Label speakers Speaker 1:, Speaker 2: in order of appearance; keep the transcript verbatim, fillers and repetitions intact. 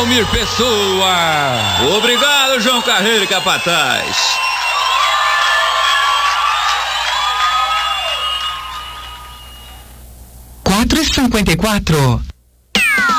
Speaker 1: Vladimir Pessoa.
Speaker 2: Obrigado, João Carreiro, capataz.
Speaker 3: quatro e cinquenta e quatro.